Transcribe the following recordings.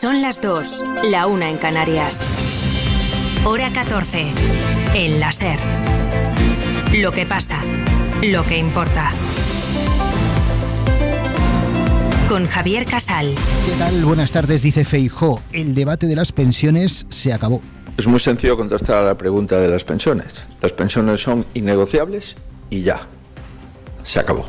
Son las 2, la 1 en Canarias. Hora 14, en la SER. Lo que pasa, lo que importa. Con Javier Casal. ¿Qué tal? Buenas tardes, dice Feijóo. El debate de las pensiones se acabó. Es muy sencillo contestar a la pregunta de las pensiones. Las pensiones son innegociables y ya. Se acabó.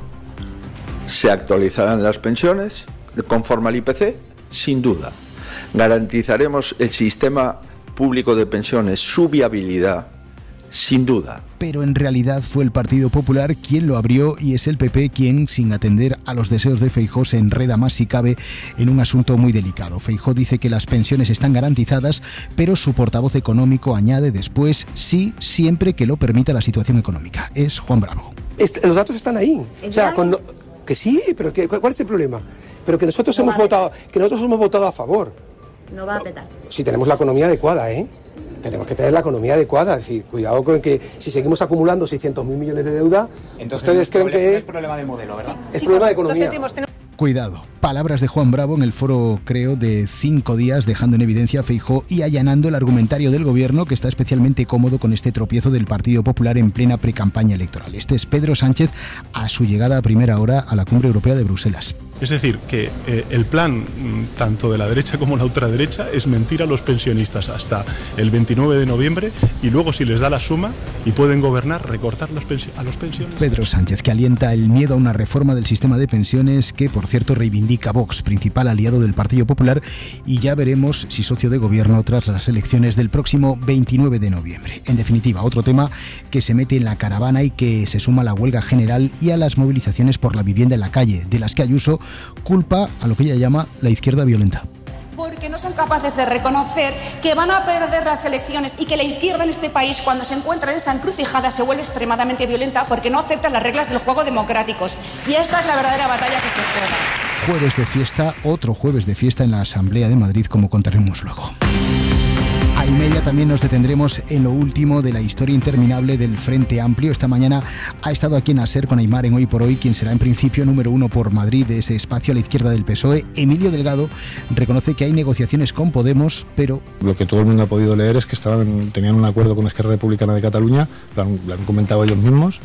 ¿Se actualizarán las pensiones conforme al IPC? Sin duda. ¿Garantizaremos el sistema público de pensiones, su viabilidad? Sin duda. Pero en realidad fue el Partido Popular quien lo abrió y es el PP quien, sin atender a los deseos de Feijóo, se enreda más si cabe en un asunto muy delicado. Feijóo dice que las pensiones están garantizadas, pero su portavoz económico añade después sí, siempre que lo permita la situación económica. Es Juan Bravo. Los datos están ahí. O sea, que sí, pero ¿cuál es el problema? Pero que nosotros hemos votado a favor. No va a petar. Si tenemos la economía adecuada, Tenemos que tener la economía adecuada, es decir, cuidado con que si seguimos acumulando 600.000 millones de deuda, entonces ustedes creen que es problema de modelo, ¿verdad? Es problema de economía. Cuidado. Palabras de Juan Bravo en el foro, creo, de 5 días, dejando en evidencia a Feijóo y allanando el argumentario del gobierno, que está especialmente cómodo con este tropiezo del Partido Popular en plena precampaña electoral. Este es Pedro Sánchez a su llegada a primera hora a la Cumbre Europea de Bruselas. Es decir, que el plan, tanto de la derecha como la ultraderecha, es mentir a los pensionistas hasta el 29 de noviembre y luego, si les da la suma y pueden gobernar, recortar a los pensionistas. Pedro Sánchez, que alienta el miedo a una reforma del sistema de pensiones que, por cierto, reivindica Vox, principal aliado del Partido Popular, y ya veremos si socio de gobierno tras las elecciones del próximo 29 de noviembre. En definitiva, otro tema que se mete en la caravana y que se suma a la huelga general y a las movilizaciones por la vivienda en la calle, de las que Ayuso culpa a lo que ella llama la izquierda violenta. Porque no son capaces de reconocer que van a perder las elecciones y que la izquierda en este país, cuando se encuentra en esa encrucijada, se vuelve extremadamente violenta porque no acepta las reglas del juego democráticos. Y esta es la verdadera batalla que se juega. Jueves de fiesta, otro jueves de fiesta en la Asamblea de Madrid, como contaremos luego. A 1:30 también nos detendremos en lo último de la historia interminable del Frente Amplio. Esta mañana ha estado aquí en la SER con Aimar en Hoy por Hoy, quien será en principio número 1 por Madrid de ese espacio a la izquierda del PSOE. Emilio Delgado reconoce que hay negociaciones con Podemos, pero... Lo que todo el mundo ha podido leer es que tenían un acuerdo con Esquerra Republicana de Cataluña, lo han comentado ellos mismos,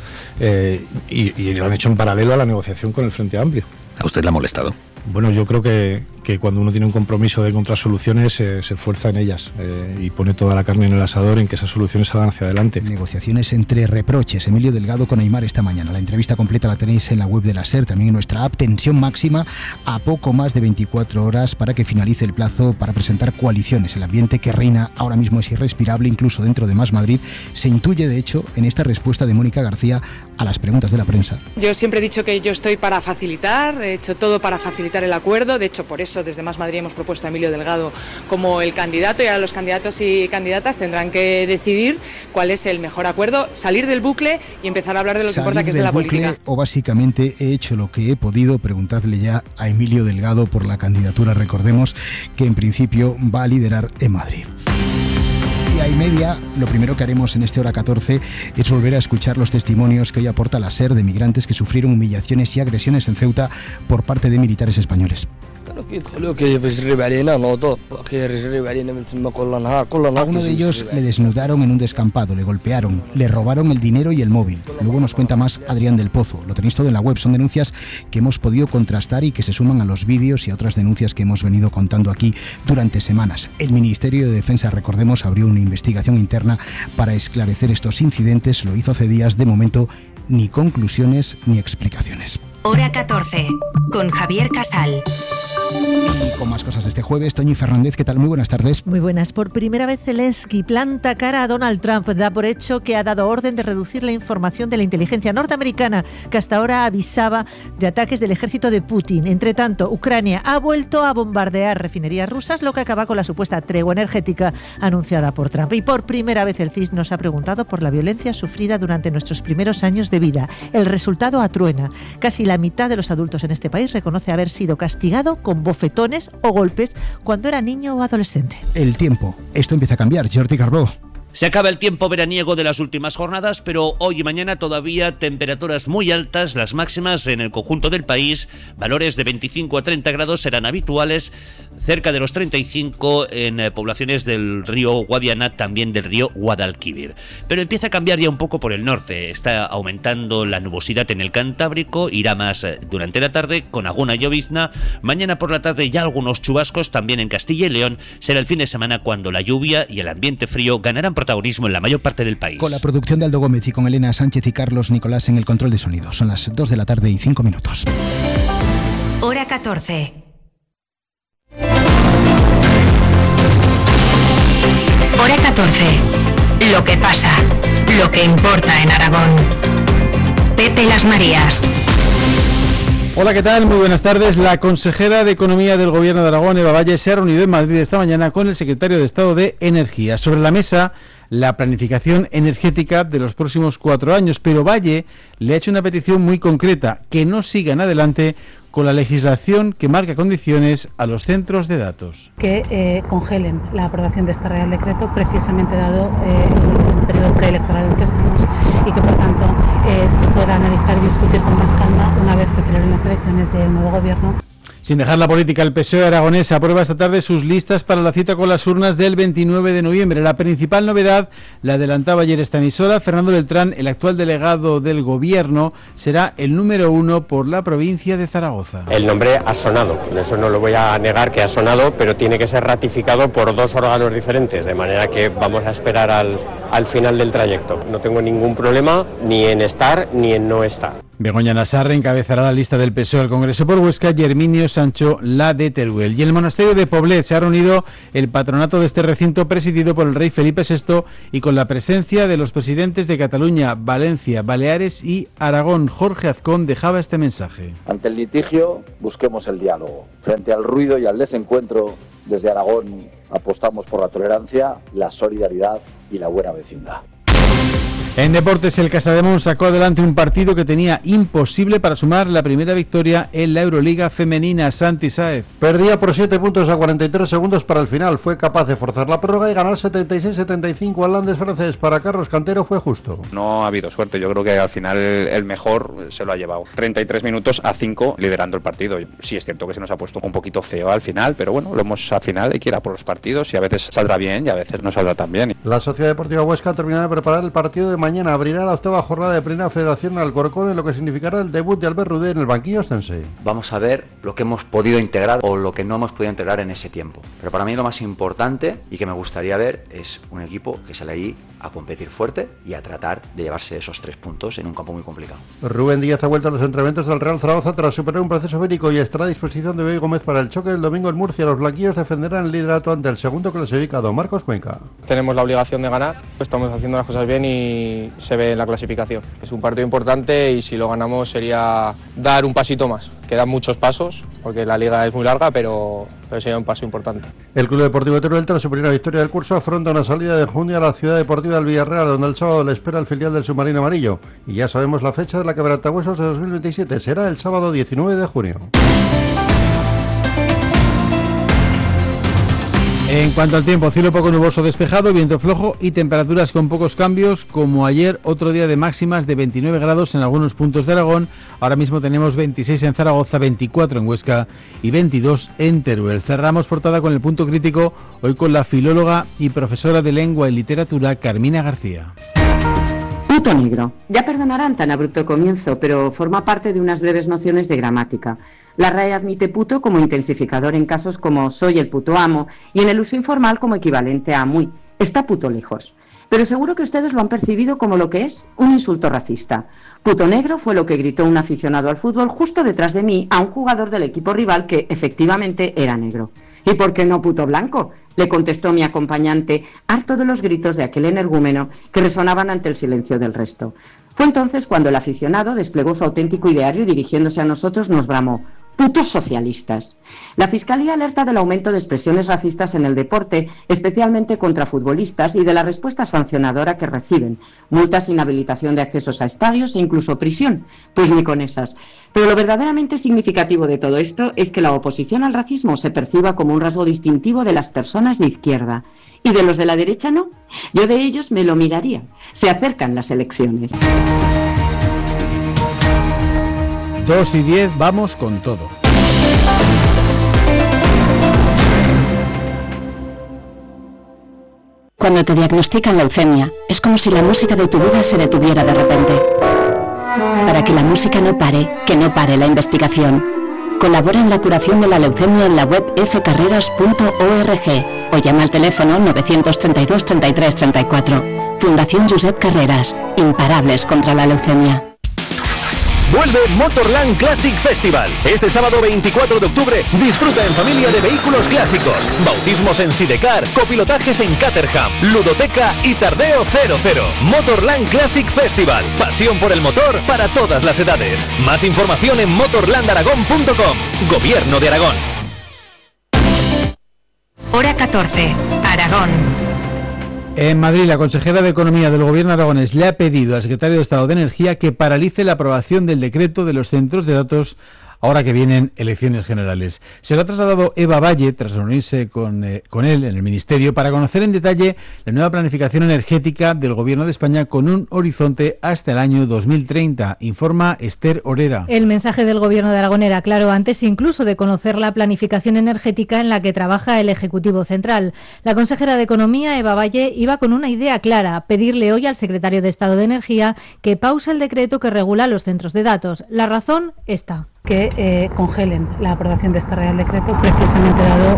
y lo han hecho en paralelo a la negociación con el Frente Amplio. ¿A usted le ha molestado? Bueno, yo creo que cuando uno tiene un compromiso de encontrar soluciones, se esfuerza en ellas y pone toda la carne en el asador en que esas soluciones salgan hacia adelante. Negociaciones entre reproches. Emilio Delgado con Aimar esta mañana. La entrevista completa la tenéis en la web de la SER, también en nuestra app. Tensión máxima a poco más de 24 horas para que finalice el plazo para presentar coaliciones. El ambiente que reina ahora mismo es irrespirable, incluso dentro de Más Madrid. Se intuye, de hecho, en esta respuesta de Mónica García a las preguntas de la prensa. Yo siempre he dicho que yo estoy para facilitar, he hecho todo para facilitar el acuerdo. De hecho, por eso desde Más Madrid hemos propuesto a Emilio Delgado como el candidato, y ahora los candidatos y candidatas tendrán que decidir cuál es el mejor acuerdo, salir del bucle y empezar a hablar de lo que importa, que es de la política. O básicamente he hecho lo que he podido. Preguntadle ya a Emilio Delgado por la candidatura. Recordemos que en principio va a liderar en Madrid. A 1:30, lo primero que haremos en este hora 14 es volver a escuchar los testimonios que hoy aporta la SER de migrantes que sufrieron humillaciones y agresiones en Ceuta por parte de militares españoles. A uno de ellos le desnudaron en un descampado, le golpearon, le robaron el dinero y el móvil. Luego nos cuenta más Adrián del Pozo. Lo tenéis todo en la web. Son denuncias que hemos podido contrastar y que se suman a los vídeos y a otras denuncias que hemos venido contando aquí durante semanas. El Ministerio de Defensa, recordemos, abrió una investigación interna para esclarecer estos incidentes. Lo hizo hace días. De momento, ni conclusiones ni explicaciones. Hora 14, con Javier Casal. Y con más cosas de este jueves, Toñi Fernández, ¿qué tal? Muy buenas tardes. Muy buenas. Por primera vez Zelensky planta cara a Donald Trump. Da por hecho que ha dado orden de reducir la información de la inteligencia norteamericana, que hasta ahora avisaba de ataques del ejército de Putin. Entre tanto, Ucrania ha vuelto a bombardear refinerías rusas, lo que acaba con la supuesta tregua energética anunciada por Trump. Y por primera vez el CIS nos ha preguntado por la violencia sufrida durante nuestros primeros años de vida. El resultado atruena. Casi la mitad de los adultos en este país reconoce haber sido castigado con bofetones o golpes cuando era niño o adolescente. El tiempo. Esto empieza a cambiar. Jordi Carbó. Se acaba el tiempo veraniego de las últimas jornadas, pero hoy y mañana todavía temperaturas muy altas, las máximas en el conjunto del país, valores de 25 a 30 grados serán habituales, cerca de los 35 en poblaciones del río Guadiana, también del río Guadalquivir. Pero empieza a cambiar ya un poco por el norte, está aumentando la nubosidad en el Cantábrico, irá más durante la tarde con alguna llovizna, mañana por la tarde ya algunos chubascos también en Castilla y León, será el fin de semana cuando la lluvia y el ambiente frío ganarán protagonismo en la mayor parte del país. Con la producción de Aldo Gómez y con Elena Sánchez y Carlos Nicolás en el control de sonido. Son las 2 de la tarde y 5 minutos. Hora 14. Hora 14. Lo que pasa, lo que importa en Aragón. Pepe Las Marías. Hola, ¿qué tal? Muy buenas tardes. La consejera de Economía del Gobierno de Aragón, Eva Valle, se ha reunido en Madrid esta mañana con el secretario de Estado de Energía. Sobre la mesa, la planificación energética de los próximos 4 años, pero Valle le ha hecho una petición muy concreta, que no sigan adelante con la legislación que marca condiciones a los centros de datos. Que congelen la aprobación de este Real Decreto, precisamente dado el periodo preelectoral en el que estamos, y que por tanto se pueda analizar y discutir con más calma una vez se celebren las elecciones del nuevo Gobierno. Sin dejar la política, el PSOE aragonés aprueba esta tarde sus listas para la cita con las urnas del 29 de noviembre. La principal novedad, la adelantaba ayer esta emisora, Fernando Beltrán, el actual delegado del Gobierno, será el número 1 por la provincia de Zaragoza. El nombre ha sonado, eso no lo voy a negar que ha sonado, pero tiene que ser ratificado por 2 órganos diferentes, de manera que vamos a esperar al final del trayecto. No tengo ningún problema ni en estar ni en no estar. Begoña Nassarre encabezará la lista del PSOE al Congreso por Huesca y Herminio Sancho la de Teruel. Y en el monasterio de Poblet se ha reunido el patronato de este recinto presidido por el rey Felipe VI y con la presencia de los presidentes de Cataluña, Valencia, Baleares y Aragón. Jorge Azcón dejaba este mensaje. Ante el litigio, busquemos el diálogo. Frente al ruido y al desencuentro, desde Aragón apostamos por la tolerancia, la solidaridad y la buena vecindad. En deportes, el Casademón sacó adelante un partido que tenía imposible para sumar la primera victoria en la Euroliga femenina. Santi Sáez. Perdía por 7 puntos a 43 segundos para el final. Fue capaz de forzar la prórroga y ganar 76-75 al Landes francés. Para Carlos Cantero fue justo. No ha habido suerte. Yo creo que al final el mejor se lo ha llevado. 33 minutos a 5 liderando el partido. Sí es cierto que se nos ha puesto un poquito feo al final, pero bueno, lo hemos al final hay que ir a por los partidos y a veces saldrá bien y a veces no saldrá tan bien. La Sociedad Deportiva Huesca ha terminado de preparar el partido de mañana. Abrirá la 8ª jornada de Primera Federación en Alcorcón, en lo que significará el debut de Albert Rudé en el banquillo ostense. Vamos a ver lo que hemos podido integrar o lo que no hemos podido integrar en ese tiempo. Pero para mí lo más importante y que me gustaría ver es un equipo que sale ahí a competir fuerte y a tratar de llevarse esos 3 puntos en un campo muy complicado. Rubén Díaz ha vuelto a los entrenamientos del Real Zaragoza tras superar un proceso médico y estará a disposición de Bey Gómez para el choque del domingo en Murcia. Los blanquillos defenderán el liderato ante el segundo clasificado, Marcos Cuenca. Tenemos la obligación de ganar, estamos haciendo las cosas bien y se ve en la clasificación. Es un partido importante y si lo ganamos sería dar un pasito más. Quedan muchos pasos porque la liga es muy larga, pero sería un paso importante. El Club Deportivo de Teruel, tras su primera victoria del curso, afronta una salida de junio a la Ciudad Deportiva del Villarreal, donde el sábado le espera el filial del Submarino Amarillo. Y ya sabemos la fecha de la Quebrantahuesos de 2027, será el sábado 19 de junio. En cuanto al tiempo, cielo poco nuboso despejado, viento flojo y temperaturas con pocos cambios, como ayer, otro día de máximas de 29 grados en algunos puntos de Aragón. Ahora mismo tenemos 26 en Zaragoza, 24 en Huesca y 22 en Teruel. Cerramos portada con el punto crítico, hoy con la filóloga y profesora de lengua y literatura Carmina García. Puto negro. Ya perdonarán tan abrupto comienzo, pero forma parte de unas breves nociones de gramática. La RAE admite puto como intensificador en casos como soy el puto amo y en el uso informal como equivalente a muy. Está puto lejos. Pero seguro que ustedes lo han percibido como lo que es, un insulto racista. Puto negro fue lo que gritó un aficionado al fútbol justo detrás de mí a un jugador del equipo rival que efectivamente era negro. ¿Y por qué no puto blanco?, le contestó mi acompañante, harto de los gritos de aquel energúmeno que resonaban ante el silencio del resto. Fue entonces cuando el aficionado desplegó su auténtico ideario y dirigiéndose a nosotros nos bramó: putos socialistas. La Fiscalía alerta del aumento de expresiones racistas en el deporte, especialmente contra futbolistas, y de la respuesta sancionadora que reciben: multas, inhabilitación de accesos a estadios e incluso prisión. Pues ni con esas. Pero lo verdaderamente significativo de todo esto es que la oposición al racismo se perciba como un rasgo distintivo de las personas de izquierda. ¿Y de los de la derecha no? Yo de ellos me lo miraría. Se acercan las elecciones. 2:10, vamos con todo. Cuando te diagnostican leucemia, es como si la música de tu vida se detuviera de repente. Para que la música no pare, que no pare la investigación. Colabora en la curación de la leucemia en la web fcarreras.org o llama al teléfono 932 33 34. Fundación Josep Carreras, imparables contra la leucemia. Vuelve Motorland Classic Festival. Este sábado 24 de octubre disfruta en familia de vehículos clásicos, bautismos en Sidecar, copilotajes en Caterham, ludoteca y tardeo 00. Motorland Classic Festival. Pasión por el motor para todas las edades. Más información en motorlandaragón.com. Gobierno de Aragón. Hora 14. Aragón. En Madrid, la consejera de Economía del Gobierno aragonés le ha pedido al secretario de Estado de Energía que paralice la aprobación del decreto de los centros de datos ahora que vienen elecciones generales. Se lo ha trasladado Eva Valle tras reunirse con él en el Ministerio para conocer en detalle la nueva planificación energética del Gobierno de España con un horizonte hasta el año 2030, informa Esther Orera. El mensaje del Gobierno de Aragón era claro antes incluso de conocer la planificación energética en la que trabaja el Ejecutivo Central. La consejera de Economía, Eva Valle, iba con una idea clara: pedirle hoy al secretario de Estado de Energía que pause el decreto que regula los centros de datos. La razón está. Que congelen la aprobación de este Real Decreto, precisamente dado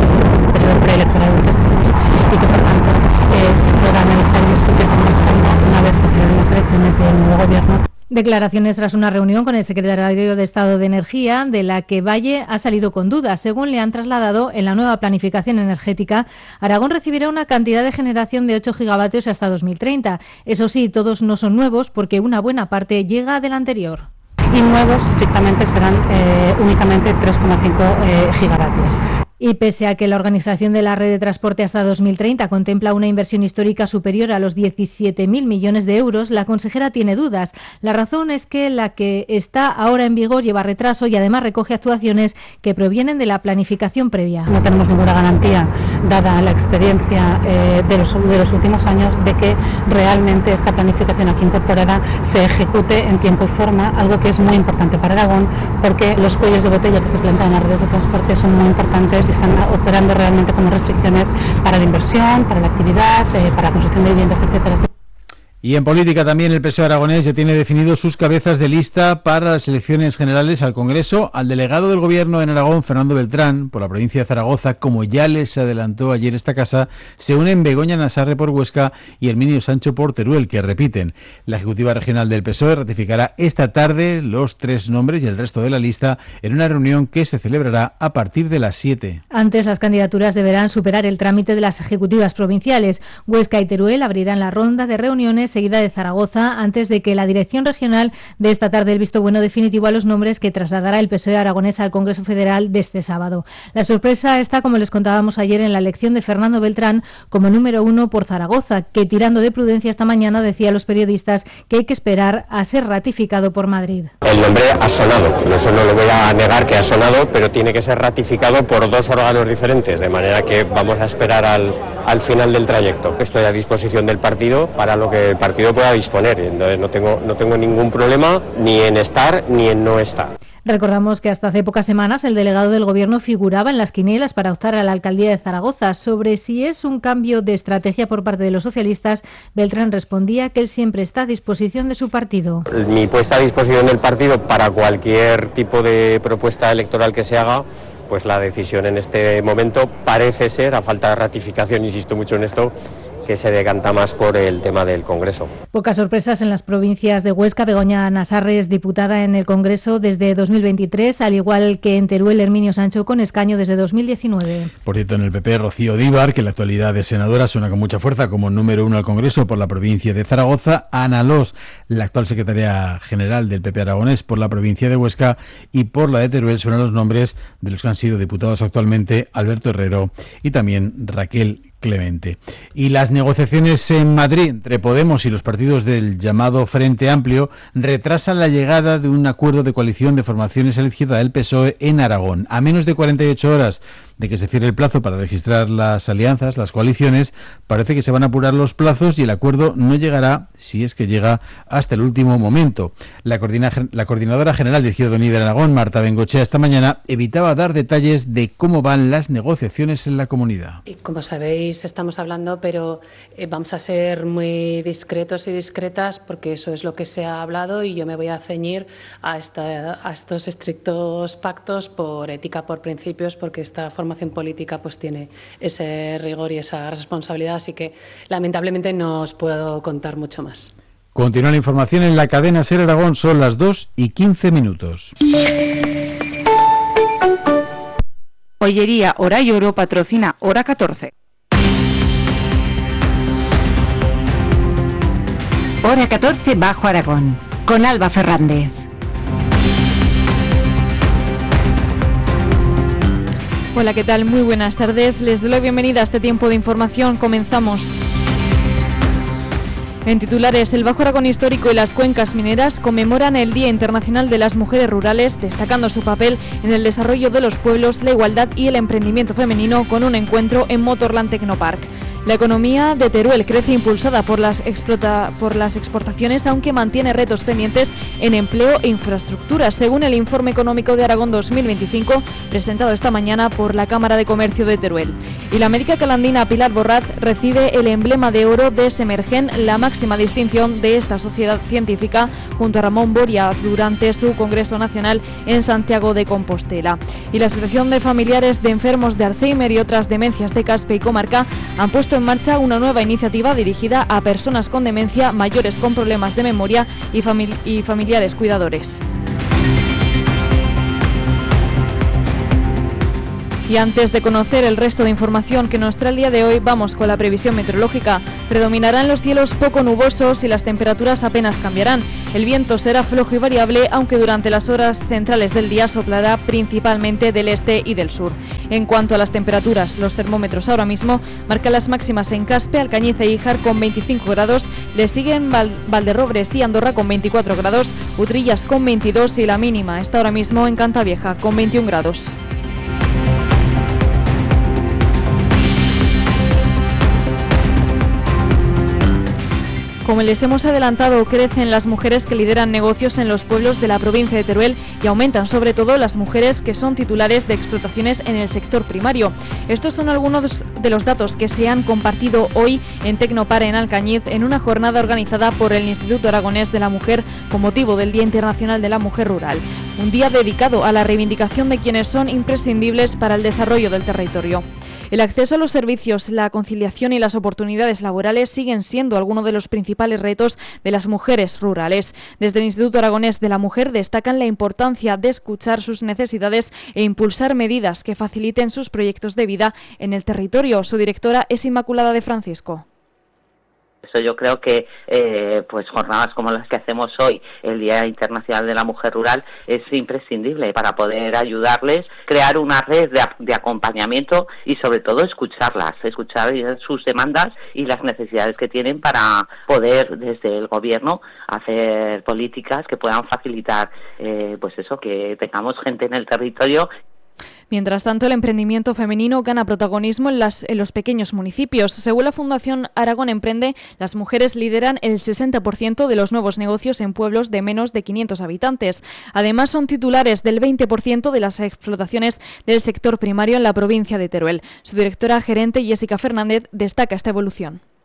el periodo preelectoral en el que estamos, y que por tanto se pueda analizar y discutir con más calma una vez se celebren las elecciones y el nuevo Gobierno. Declaraciones tras una reunión con el secretario de Estado de Energía, de la que Valle ha salido con dudas. Según le han trasladado, en la nueva planificación energética, Aragón recibirá una cantidad de generación de 8 gigavatios hasta 2030. Eso sí, todos no son nuevos porque una buena parte llega del anterior. Y nuevos estrictamente serán únicamente 3,5 gigavatios. Y pese a que la organización de la red de transporte hasta 2030 contempla una inversión histórica superior a los 17.000 millones de euros, la consejera tiene dudas. La razón es que la que está ahora en vigor lleva retraso y además recoge actuaciones que provienen de la planificación previa. No tenemos ninguna garantía, dada la experiencia de los últimos años, de que realmente esta planificación aquí incorporada se ejecute en tiempo y forma, algo que es muy importante para Aragón, porque los cuellos de botella que se plantean en las redes de transporte son muy importantes y están operando realmente como restricciones para la inversión, para la actividad, para la construcción de viviendas, etcétera. Y en política también el PSOE aragonés ya tiene definidos sus cabezas de lista para las elecciones generales al Congreso. Al delegado del Gobierno en Aragón, Fernando Beltrán, por la provincia de Zaragoza, como ya les adelantó ayer esta casa, se unen Begoña Nassarre por Huesca y Herminio Sancho por Teruel, que repiten. La Ejecutiva Regional del PSOE ratificará esta tarde los 3 nombres y el resto de la lista en una reunión que se celebrará a partir de las 7. Antes, las candidaturas deberán superar el trámite de las ejecutivas provinciales. Huesca y Teruel abrirán la ronda de reuniones seguida de Zaragoza antes de que la dirección regional dé esta tarde el visto bueno definitivo a los nombres que trasladará el PSOE aragonés al Congreso Federal de este sábado. La sorpresa está, como les contábamos ayer, en la elección de Fernando Beltrán como número 1 por Zaragoza, que tirando de prudencia esta mañana decía a los periodistas que hay que esperar a ser ratificado por Madrid. El nombre ha sonado, eso no lo voy a negar que ha sonado, pero tiene que ser ratificado por 2 órganos diferentes, de manera que vamos a esperar al final del trayecto. Estoy a disposición del partido para lo que el partido pueda disponer, entonces no tengo ningún problema ni en estar ni en no estar. Recordamos que hasta hace pocas semanas el delegado del Gobierno figuraba en las quinielas para optar a la alcaldía de Zaragoza. Sobre si es un cambio de estrategia por parte de los socialistas, Beltrán respondía que él siempre está a disposición de su partido. Mi puesta a disposición del partido para cualquier tipo de propuesta electoral que se haga, pues la decisión en este momento parece ser, a falta de ratificación, insisto mucho en esto, que se decanta más por el tema del Congreso. Pocas sorpresas en las provincias de Huesca. Begoña Nassarre es diputada en el Congreso desde 2023, al igual que en Teruel Herminio Sancho, con escaño desde 2019. Por cierto, en el PP, Rocío Díbar, que en la actualidad es senadora, suena con mucha fuerza como número 1 al Congreso por la provincia de Zaragoza. Ana Los, la actual secretaria general del PP aragonés por la provincia de Huesca, y por la de Teruel suenan los nombres de los que han sido diputados actualmente, Alberto Herrero y también Raquel Clemente. Y las negociaciones en Madrid entre Podemos y los partidos del llamado Frente Amplio retrasan la llegada de un acuerdo de coalición de formaciones a la izquierda del PSOE en Aragón. A menos de 48 horas de que se cierre el plazo para registrar las alianzas, las coaliciones, parece que se van a apurar los plazos y el acuerdo no llegará, si es que llega, hasta el último momento. La coordinadora general de Izquierda Unida en Aragón, Marta Bengochea, esta mañana evitaba dar detalles de cómo van las negociaciones en la comunidad. Y como sabéis, estamos hablando, pero vamos a ser muy discretos y discretas porque eso es lo que se ha hablado y yo me voy a ceñir a estos estrictos pactos por ética, por principios, porque esta formación política pues tiene ese rigor y esa responsabilidad, así que lamentablemente no os puedo contar mucho más. Continúa la información en la cadena SER Aragón, son las 2:15. Joyería Hora y Oro patrocina Hora 14. Hora 14 Bajo Aragón, con Alba Fernández. Hola, ¿qué tal? Muy buenas tardes. Les doy la bienvenida a este tiempo de información. Comenzamos. En titulares, el Bajo Aragón Histórico y las cuencas mineras conmemoran el Día Internacional de las Mujeres Rurales, destacando su papel en el desarrollo de los pueblos, la igualdad y el emprendimiento femenino con un encuentro en Motorland Technopark. La economía de Teruel crece impulsada por las exportaciones, aunque mantiene retos pendientes en empleo e infraestructuras, según el Informe Económico de Aragón 2025, presentado esta mañana por la Cámara de Comercio de Teruel. Y la médica calandina Pilar Borraz recibe el emblema de oro de Semergen, la máxima distinción de esta sociedad científica, junto a Ramón Boria, durante su Congreso Nacional en Santiago de Compostela. Y la Asociación de Familiares de Enfermos de Alzheimer y otras demencias de Caspe y Comarca han puesto en marcha una nueva iniciativa dirigida a personas con demencia, mayores con problemas de memoria y familiares cuidadores. Y antes de conocer el resto de información que nos trae el día de hoy, vamos con la previsión meteorológica. Predominarán los cielos poco nubosos y las temperaturas apenas cambiarán. El viento será flojo y variable, aunque durante las horas centrales del día soplará principalmente del este y del sur. En cuanto a las temperaturas, los termómetros ahora mismo marcan las máximas en Caspe, Alcañiz e Híjar con 25 grados, le siguen Valderrobres y Andorra con 24 grados, Utrillas con 22 y la mínima está ahora mismo en Cantavieja con 21 grados. Como les hemos adelantado, crecen las mujeres que lideran negocios en los pueblos de la provincia de Teruel y aumentan sobre todo las mujeres que son titulares de explotaciones en el sector primario. Estos son algunos de los datos que se han compartido hoy en Tecnopar en Alcañiz en una jornada organizada por el Instituto Aragonés de la Mujer con motivo del Día Internacional de la Mujer Rural. Un día dedicado a la reivindicación de quienes son imprescindibles para el desarrollo del territorio. El acceso a los servicios, la conciliación y las oportunidades laborales siguen siendo algunos de los principales retos de las mujeres rurales. Desde el Instituto Aragonés de la Mujer destacan la importancia de escuchar sus necesidades e impulsar medidas que faciliten sus proyectos de vida en el territorio. Su directora es Inmaculada de Francisco. Eso yo creo que pues jornadas como las que hacemos hoy, el Día Internacional de la Mujer Rural, es imprescindible para poder ayudarles, crear una red de acompañamiento y sobre todo escuchar sus demandas y las necesidades que tienen para poder desde el gobierno hacer políticas que puedan facilitar pues eso, que tengamos gente en el territorio. Mientras tanto, el emprendimiento femenino gana protagonismo en los pequeños municipios. Según la Fundación Aragón Emprende, las mujeres lideran el 60% de los nuevos negocios en pueblos de menos de 500 habitantes. Además, son titulares del 20% de las explotaciones del sector primario en la provincia de Teruel. Su directora gerente, Jessica Fernández, destaca esta evolución.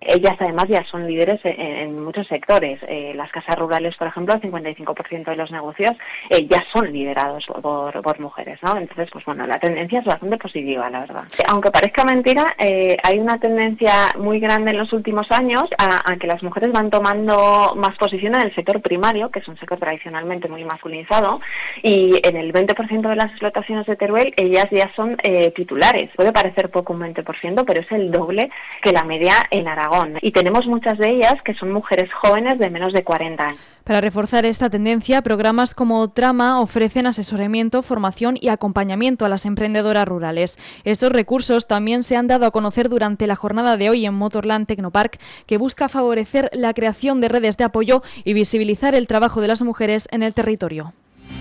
Ellas además ya son líderes en muchos sectores. Las casas rurales, por ejemplo, el 55% de los negocios ya son liderados por mujeres, ¿no? Entonces, pues bueno, la tendencia es bastante positiva, la verdad. Aunque parezca mentira, hay una tendencia muy grande en los últimos años a que las mujeres van tomando más posición en el sector primario, que es un sector tradicionalmente muy masculinizado, y en el 20% de las explotaciones de Teruel ellas ya son titulares. Puede parecer poco un 20%, pero es el doble que la media en Aragón. Y tenemos muchas de ellas que son mujeres jóvenes de menos de 40 años. Para reforzar esta tendencia, programas como Trama ofrecen asesoramiento, formación y acompañamiento a las emprendedoras rurales. Estos recursos también se han dado a conocer durante la jornada de hoy en Motorland Technopark, que busca favorecer la creación de redes de apoyo y visibilizar el trabajo de las mujeres en el territorio.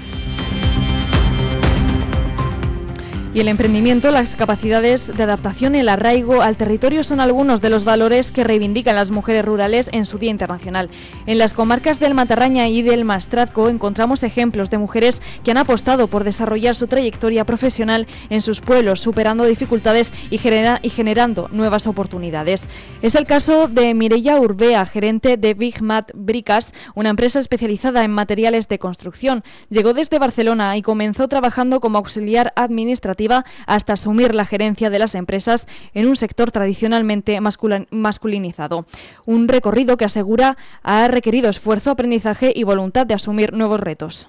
Y el emprendimiento, las capacidades de adaptación y el arraigo al territorio son algunos de los valores que reivindican las mujeres rurales en su Día Internacional. En las comarcas del Matarraña y del Maestrazgo encontramos ejemplos de mujeres que han apostado por desarrollar su trayectoria profesional en sus pueblos, superando dificultades y generando nuevas oportunidades. Es el caso de Mireia Urbea, gerente de Big Mat Bricas, una empresa especializada en materiales de construcción. Llegó desde Barcelona y comenzó trabajando como auxiliar administrativo hasta asumir la gerencia de las empresas en un sector tradicionalmente masculinizado. Un recorrido que asegura ha requerido esfuerzo, aprendizaje y voluntad de asumir nuevos retos.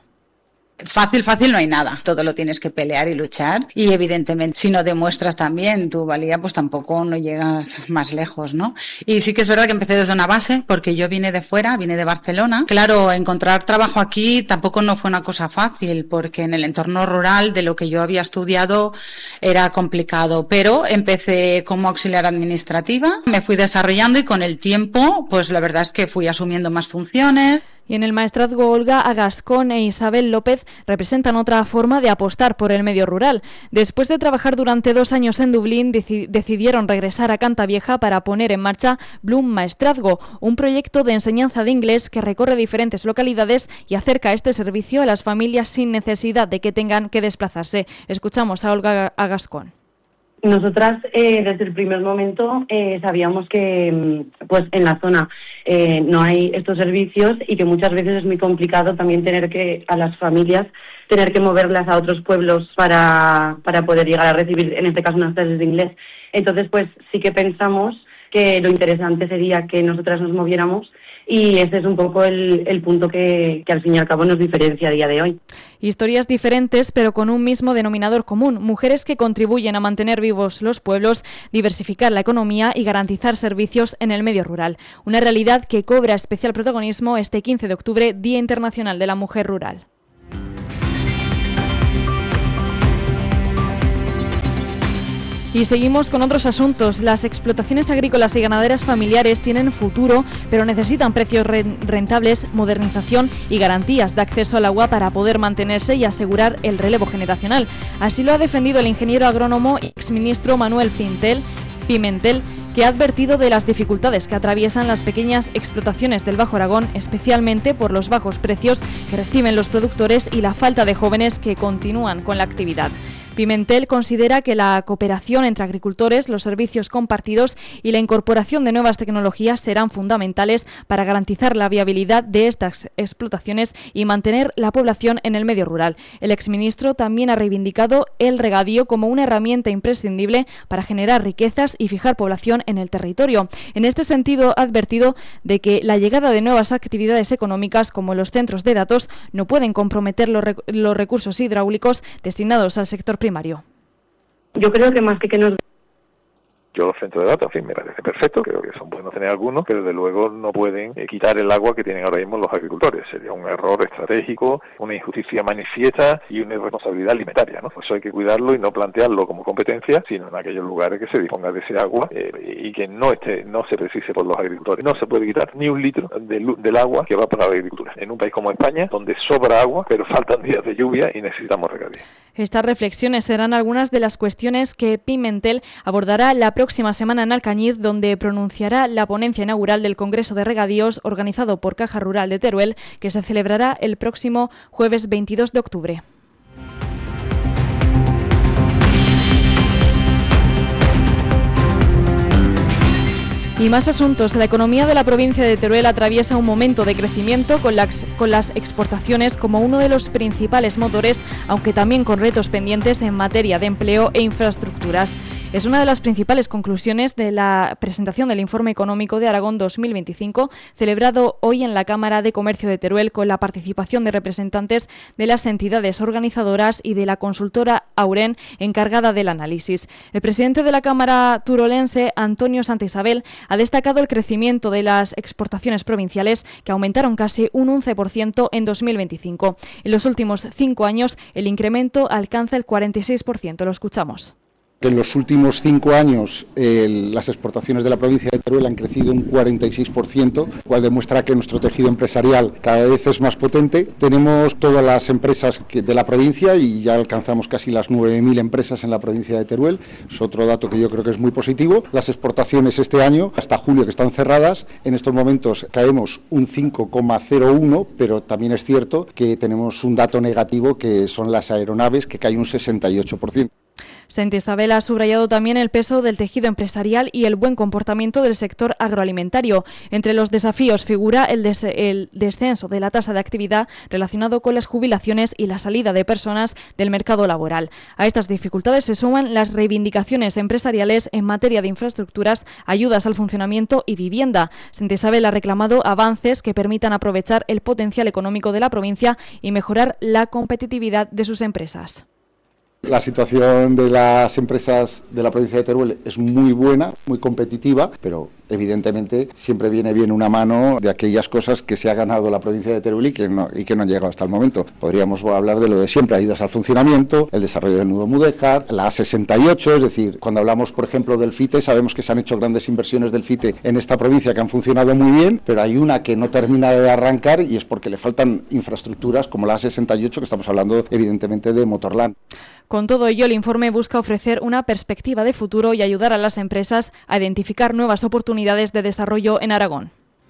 Fácil no hay nada, todo lo tienes que pelear y luchar y evidentemente si no demuestras también tu valía pues tampoco no llegas más lejos, ¿no? Y sí que es verdad que empecé desde una base porque yo vine de fuera, vine de Barcelona. Claro, encontrar trabajo aquí tampoco no fue una cosa fácil porque en el entorno rural de lo que yo había estudiado era complicado, pero empecé como auxiliar administrativa, me fui desarrollando y con el tiempo pues la verdad es que fui asumiendo más funciones. Y en el Maestrazgo, Olga Agascón e Isabel López representan otra forma de apostar por el medio rural. Después de trabajar durante 2 años en Dublín, decidieron regresar a Cantavieja para poner en marcha Bloom Maestrazgo, un proyecto de enseñanza de inglés que recorre diferentes localidades y acerca este servicio a las familias sin necesidad de que tengan que desplazarse. Escuchamos a Olga Agascón. Nosotras desde el primer momento sabíamos que pues en la zona no hay estos servicios y que muchas veces es muy complicado también tener que a las familias tener que moverlas a otros pueblos para poder llegar a recibir en este caso unas clases de inglés. Entonces pues sí que pensamos que lo interesante sería que nosotras nos moviéramos y ese es un poco el punto que al fin y al cabo nos diferencia a día de hoy. Historias diferentes, pero con un mismo denominador común. Mujeres que contribuyen a mantener vivos los pueblos, diversificar la economía y garantizar servicios en el medio rural. Una realidad que cobra especial protagonismo este 15 de octubre, Día Internacional de la Mujer Rural. Y seguimos con otros asuntos. Las explotaciones agrícolas y ganaderas familiares tienen futuro, pero necesitan precios rentables, modernización y garantías de acceso al agua para poder mantenerse y asegurar el relevo generacional. Así lo ha defendido el ingeniero agrónomo y exministro Manuel Pimentel, que ha advertido de las dificultades que atraviesan las pequeñas explotaciones del Bajo Aragón, especialmente por los bajos precios que reciben los productores y la falta de jóvenes que continúan con la actividad. Pimentel considera que la cooperación entre agricultores, los servicios compartidos y la incorporación de nuevas tecnologías serán fundamentales para garantizar la viabilidad de estas explotaciones y mantener la población en el medio rural. El exministro también ha reivindicado el regadío como una herramienta imprescindible para generar riquezas y fijar población en el territorio. En este sentido, ha advertido de que la llegada de nuevas actividades económicas como los centros de datos no pueden comprometer los recursos hidráulicos destinados al sector primario. Yo creo que más que nos... Yo los centros de datos, en fin, me parece perfecto, creo que son buenos tener algunos, pero desde luego no pueden quitar el agua que tienen ahora mismo los agricultores. Sería un error estratégico, una injusticia manifiesta y una irresponsabilidad alimentaria, ¿no? Eso hay que cuidarlo y no plantearlo como competencia, sino en aquellos lugares que se disponga de ese agua y que no se precise por los agricultores. No se puede quitar ni un litro del agua que va para la agricultura. En un país como España, donde sobra agua, pero faltan días de lluvia y necesitamos regadío. Estas reflexiones serán algunas de las cuestiones que Pimentel abordará la próxima semana en Alcañiz, donde pronunciará la ponencia inaugural del Congreso de Regadíos organizado por Caja Rural de Teruel, que se celebrará el próximo jueves 22 de octubre. Y más asuntos. La economía de la provincia de Teruel atraviesa un momento de crecimiento con las exportaciones como uno de los principales motores, aunque también con retos pendientes en materia de empleo e infraestructuras. Es una de las principales conclusiones de la presentación del Informe Económico de Aragón 2025, celebrado hoy en la Cámara de Comercio de Teruel con la participación de representantes de las entidades organizadoras y de la consultora Auren, encargada del análisis. El presidente de la Cámara turolense, Antonio Santaisabel, ha destacado el crecimiento de las exportaciones provinciales, que aumentaron casi un 11% en 2025. En los últimos 5 años, el incremento alcanza el 46%. Lo escuchamos. En los últimos 5 años las exportaciones de la provincia de Teruel han crecido un 46%, lo cual demuestra que nuestro tejido empresarial cada vez es más potente. Tenemos todas las empresas de la provincia y ya alcanzamos casi las 9.000 empresas en la provincia de Teruel. Es otro dato que yo creo que es muy positivo. Las exportaciones este año, hasta julio, que están cerradas, en estos momentos caemos un 5,01, pero también es cierto que tenemos un dato negativo, que son las aeronaves, que cae un 68%. Santaisabel ha subrayado también el peso del tejido empresarial y el buen comportamiento del sector agroalimentario. Entre los desafíos figura el descenso de la tasa de actividad relacionado con las jubilaciones y la salida de personas del mercado laboral. A estas dificultades se suman las reivindicaciones empresariales en materia de infraestructuras, ayudas al funcionamiento y vivienda. Santaisabel ha reclamado avances que permitan aprovechar el potencial económico de la provincia y mejorar la competitividad de sus empresas. La situación de las empresas de la provincia de Teruel es muy buena, muy competitiva, pero evidentemente siempre viene bien una mano de aquellas cosas que se ha ganado la provincia de Teruel y que no han llegado hasta el momento. Podríamos hablar de lo de siempre, ayudas al funcionamiento, el desarrollo del nudo Mudéjar, la A68, es decir, cuando hablamos, por ejemplo, del FITE, sabemos que se han hecho grandes inversiones del FITE en esta provincia que han funcionado muy bien, pero hay una que no termina de arrancar y es porque le faltan infraestructuras como la A68, que estamos hablando evidentemente de Motorland. Con todo ello, el informe busca ofrecer una perspectiva de futuro y ayudar a las empresas a identificar nuevas oportunidades de desarrollo en Aragón.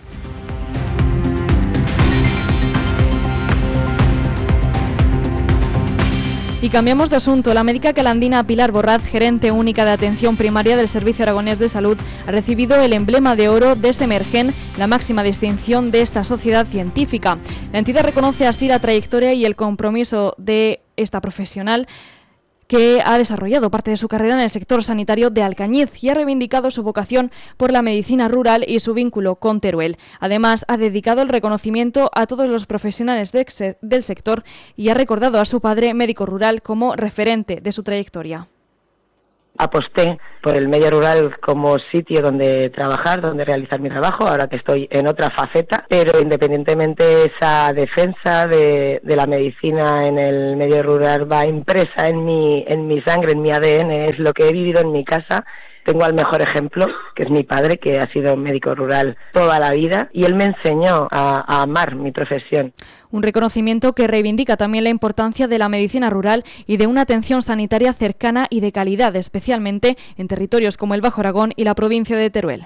Y cambiamos de asunto. La médica calandina Pilar Borraz, gerente única de atención primaria del Servicio Aragonés de Salud, ha recibido el emblema de oro de Semergen, la máxima distinción de esta sociedad científica. La entidad reconoce así la trayectoria y el compromiso de esta profesional, que ha desarrollado parte de su carrera en el sector sanitario de Alcañiz y ha reivindicado su vocación por la medicina rural y su vínculo con Teruel. Además, ha dedicado el reconocimiento a todos los profesionales del sector y ha recordado a su padre, médico rural, como referente de su trayectoria. Aposté por el medio rural como sitio donde trabajar, donde realizar mi trabajo, ahora que estoy en otra faceta, pero independientemente esa defensa de la medicina en el medio rural va impresa en mi sangre, en mi ADN, es lo que he vivido en mi casa. Tengo al mejor ejemplo, que es mi padre, que ha sido médico rural toda la vida, y él me enseñó a amar mi profesión. Un reconocimiento que reivindica también la importancia de la medicina rural y de una atención sanitaria cercana y de calidad, especialmente en territorios como el Bajo Aragón y la provincia de Teruel.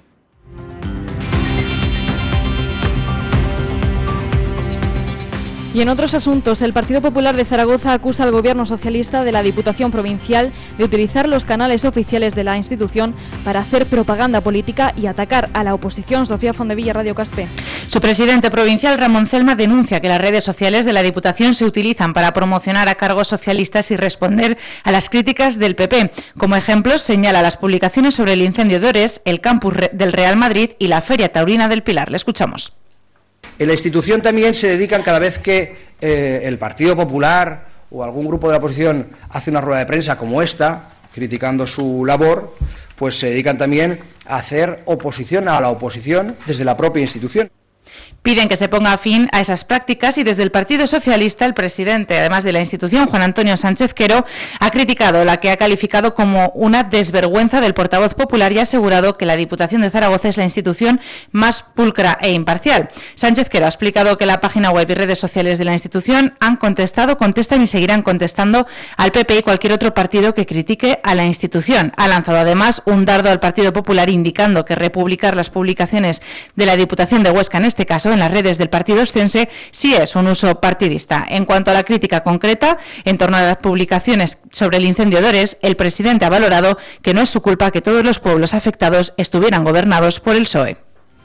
Y en otros asuntos, el Partido Popular de Zaragoza acusa al Gobierno socialista de la Diputación Provincial de utilizar los canales oficiales de la institución para hacer propaganda política y atacar a la oposición. Sofía Fondevilla, Radio Caspe. Su presidente provincial, Ramón Celma, denuncia que las redes sociales de la Diputación se utilizan para promocionar a cargos socialistas y responder a las críticas del PP. Como ejemplos, señala las publicaciones sobre el incendio de Ores, el campus del Real Madrid y la Feria Taurina del Pilar. Le escuchamos. En la institución también se dedican, cada vez que el Partido Popular o algún grupo de la oposición hace una rueda de prensa como esta, criticando su labor, pues se dedican también a hacer oposición a la oposición desde la propia institución. Piden que se ponga fin a esas prácticas y desde el Partido Socialista el presidente, además de la institución, Juan Antonio Sánchez Quero, ha criticado la que ha calificado como una desvergüenza del portavoz popular y ha asegurado que la Diputación de Zaragoza es la institución más pulcra e imparcial. Sánchez Quero ha explicado que la página web y redes sociales de la institución han contestado, contestan y seguirán contestando al PP y cualquier otro partido que critique a la institución. Ha lanzado además un dardo al Partido Popular indicando que republicar las publicaciones de la Diputación de Huesca en este este caso en las redes del partido oscense sí es un uso partidista. En cuanto a la crítica concreta en torno a las publicaciones sobre el incendio de Ores, el presidente ha valorado que no es su culpa que todos los pueblos afectados estuvieran gobernados por el PSOE.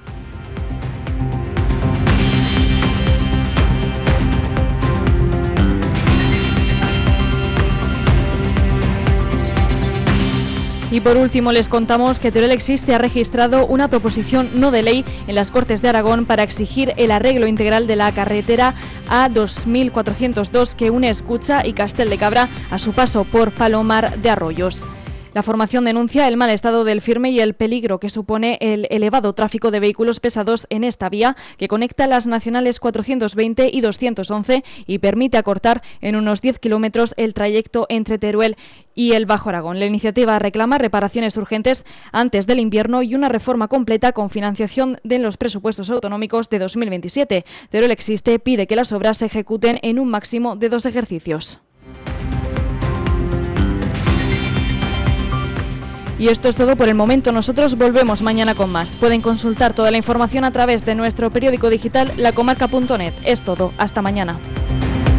Y por último les contamos que Teruel Existe ha registrado una proposición no de ley en las Cortes de Aragón para exigir el arreglo integral de la carretera A2402 que une Escucha y Castel de Cabra a su paso por Palomar de Arroyos. La formación denuncia el mal estado del firme y el peligro que supone el elevado tráfico de vehículos pesados en esta vía que conecta las nacionales 420 y 211 y permite acortar en unos 10 kilómetros el trayecto entre Teruel y el Bajo Aragón. La iniciativa reclama reparaciones urgentes antes del invierno y una reforma completa con financiación de los presupuestos autonómicos de 2027. Teruel Existe pide que las obras se ejecuten en un máximo de 2 ejercicios. Y esto es todo por el momento. Nosotros volvemos mañana con más. Pueden consultar toda la información a través de nuestro periódico digital lacomarca.net. Es todo. Hasta mañana.